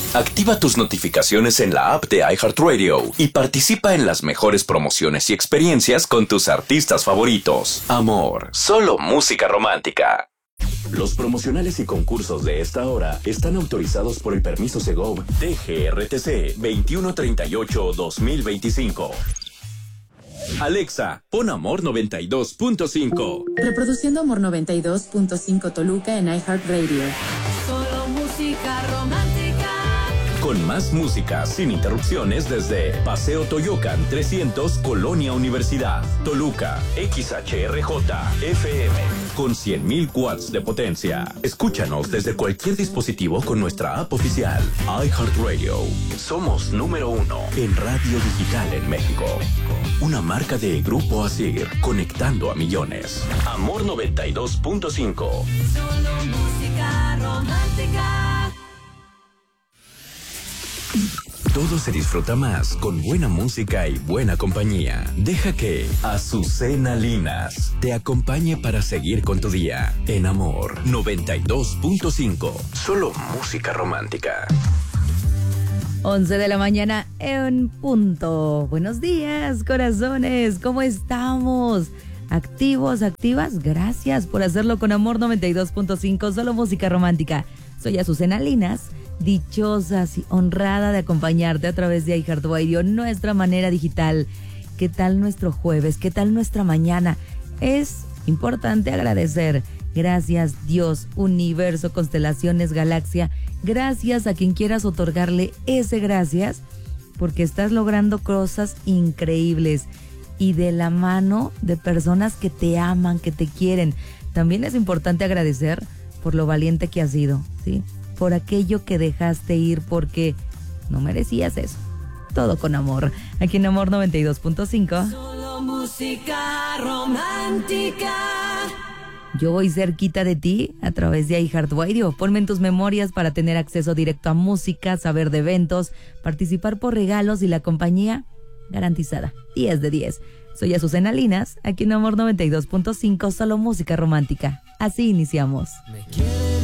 Activa tus notificaciones en la app de iHeartRadio y participa en las mejores promociones y experiencias con tus artistas favoritos. Amor, solo música romántica. Los promocionales y concursos de esta hora están autorizados por el permiso Segov DGRTC 2138-2025. Alexa, pon Amor 92.5. Reproduciendo Amor 92.5 Toluca en iHeartRadio. Solo música romántica. Con más música sin interrupciones desde Paseo Toyocan 300, Colonia Universidad, Toluca, XHRJ, FM, con 100,000 watts de potencia. Escúchanos desde cualquier dispositivo con nuestra app oficial, iHeartRadio. Somos número 1 en radio digital en México. Una marca de Grupo Asir, conectando a millones. Amor 92.5. Solo música romántica. Todo se disfruta más con buena música y buena compañía. Deja que Azucena Linas te acompañe para seguir con tu día. En Amor 92.5. Solo música romántica. 11 de la mañana en punto. Buenos días, corazones. ¿Cómo estamos? ¿Activos, activas? Gracias por hacerlo con Amor 92.5. Solo música romántica. Soy Azucena Linas. Dichosa y honrada de acompañarte a través de iHeartRadio, nuestra manera digital. ¿Qué tal nuestro jueves? ¿Qué tal nuestra mañana? Es importante agradecer. Gracias, Dios, universo, constelaciones, galaxia. Gracias a quien quieras otorgarle ese gracias, porque estás logrando cosas increíbles y de la mano de personas que te aman, que te quieren. También es importante agradecer por lo valiente que has sido, ¿sí? Por aquello que dejaste ir porque no merecías eso. Todo con amor. Aquí en Amor 92.5. Solo música romántica. Yo voy cerquita de ti a través de iHeartRadio. Ponme en tus memorias para tener acceso directo a música, saber de eventos, participar por regalos y la compañía garantizada. 10 de 10. Soy Azucena Linas, aquí en Amor 92.5, solo música romántica. Así iniciamos. Me quiero